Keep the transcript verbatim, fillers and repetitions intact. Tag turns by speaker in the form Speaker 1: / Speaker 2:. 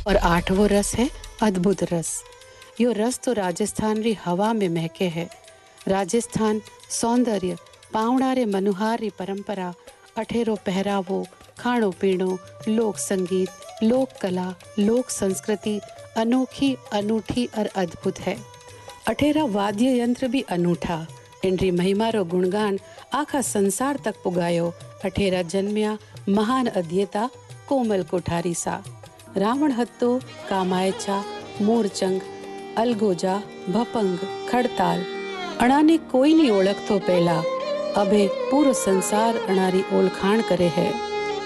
Speaker 1: और आठवो रस है अद्भुत रस। यो रस तो राजस्थान री हवा में महके है। राजस्थान सौंदर्य पावड़ा रे मनुहार री परंपरा, अठेरो पहरावो, खाणो पीणो, लोक संगीत, लोक कला, लोक संस्कृति अनोखी अनूठी और अद्भुत है। अठेरा वाद्य यंत्र भी अनूठा, इनरी महिमा रो गुणगान आखा संसार तक पुगायो। अठेरा जन्म्या महान अध्येता कोमल कोठारी सा। रावण हत्तो, कामायचा, मोरचंग, अलगोजा, भपंग, खड़ताल अणाने कोई नहीं ओळखतो पहला। अबे पूरो संसार अणारी ओळखाण करे है।